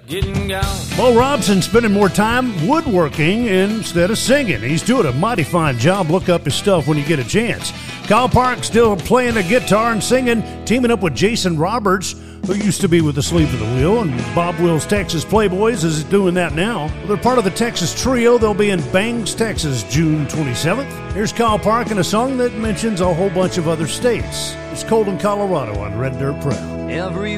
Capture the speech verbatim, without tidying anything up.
getting gone. Bo Robson spending more time woodworking instead of singing. He's doing a mighty fine job. Look up his stuff when you get a chance. Kyle Park still playing the guitar and singing, teaming up with Jason Roberts, who used to be with the Sleep of the Wheel, and Bob Wills' Texas Playboys is doing that now. They're part of the Texas Trio. They'll be in Bangs, Texas, June twenty-seventh. Here's Kyle Park in a song that mentions a whole bunch of other states. It's cold in Colorado on Red Dirt Proud. Every